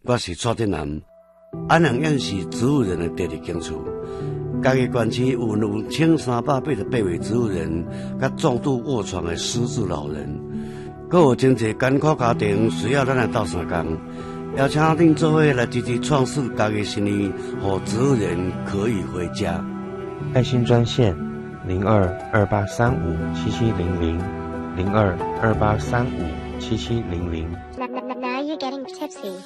我是蔡振南，安阳院是植物人的第二间厝。嘉义县区有1388位植物人，甲重度卧床的失智老人，阁有真侪艰苦家庭需要咱来斗相共。邀请恁做伙来支持创世嘉义新义，让植物人可以回家。 爱心专线0228357700 0228357700。 Now you're getting tipsy.